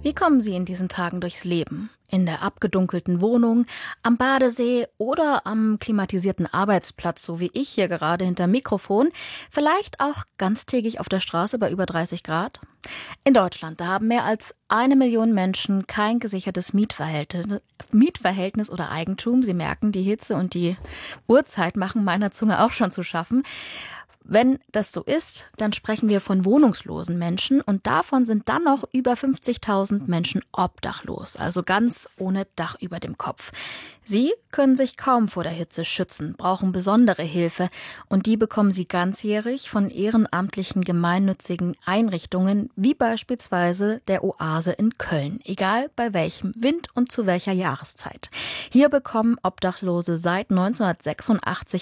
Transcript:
Wie kommen Sie in diesen Tagen durchs Leben? In der abgedunkelten Wohnung, am Badesee oder am klimatisierten Arbeitsplatz, so wie ich hier gerade hinterm Mikrofon, vielleicht auch ganztägig auf der Straße bei über 30 Grad? In Deutschland, da haben mehr als 1 Million Menschen kein gesichertes Mietverhältnis oder Eigentum. Sie merken, die Hitze und die Uhrzeit machen meiner Zunge auch schon zu schaffen. Wenn das so ist, dann sprechen wir von wohnungslosen Menschen und davon sind dann noch über 50.000 Menschen obdachlos, also ganz ohne Dach über dem Kopf. Sie können sich kaum vor der Hitze schützen, brauchen besondere Hilfe und die bekommen sie ganzjährig von ehrenamtlichen gemeinnützigen Einrichtungen wie beispielsweise der Oase in Köln, egal bei welchem Wind und zu welcher Jahreszeit. Hier bekommen Obdachlose seit 1986